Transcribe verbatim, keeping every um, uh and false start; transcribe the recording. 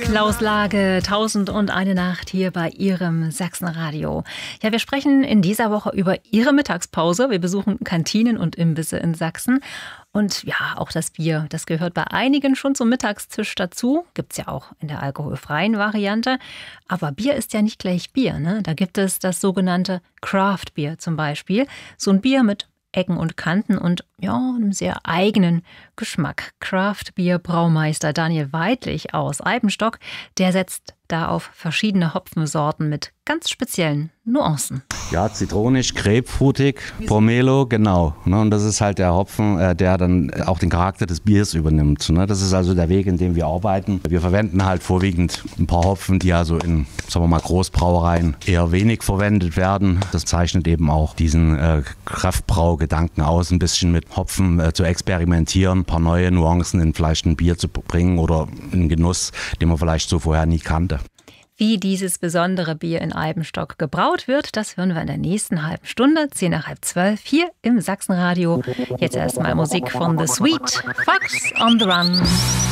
Klaus Lage, Tausend und eine Nacht hier bei Ihrem Sachsenradio. Ja, wir sprechen in dieser Woche über Ihre Mittagspause. Wir besuchen Kantinen und Imbisse in Sachsen. Und ja, auch das Bier, das gehört bei einigen schon zum Mittagstisch dazu. Gibt's ja auch in der alkoholfreien Variante. Aber Bier ist ja nicht gleich Bier, ne? Da gibt es das sogenannte Craft Beer zum Beispiel. So ein Bier mit Ecken und Kanten und ja, einem sehr eigenen Geschmack. Craft Beer Braumeister Daniel Weidlich aus Eibenstock, der setzt da auf verschiedene Hopfensorten mit ganz speziellen Nuancen. Ja, zitronisch, grapefruitig, Pomelo, genau. Und das ist halt der Hopfen, der dann auch den Charakter des Biers übernimmt. Das ist also der Weg, in dem wir arbeiten. Wir verwenden halt vorwiegend ein paar Hopfen, die also in, sagen wir mal, Großbrauereien eher wenig verwendet werden. Das zeichnet eben auch diesen äh, Kraftbraugedanken aus, ein bisschen mit Hopfen äh, zu experimentieren, ein paar neue Nuancen in vielleicht ein Bier zu bringen oder einen Genuss, den man vielleicht so vorher nie kannte. Wie dieses besondere Bier in Eibenstock gebraut wird, das hören wir in der nächsten halben Stunde, zehn nach halb zwölf, hier im Sachsenradio. Jetzt erstmal Musik von The Sweet Fox on the Run.